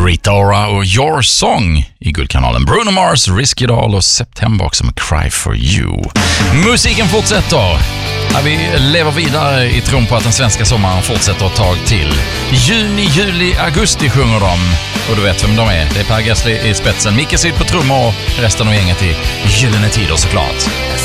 Rita Ora och Your Song i Guldkanalen. Bruno Mars, Risky Doll och September också med Cry For You. Musiken fortsätter. Ja, vi lever vidare i tron på att den svenska sommaren fortsätter ett tag till. Juni, juli, augusti sjunger de. Och du vet vem de är. Det är Per Gessle i spetsen, Micke Syd på trummor och resten av gänget i Gyllene Tider såklart.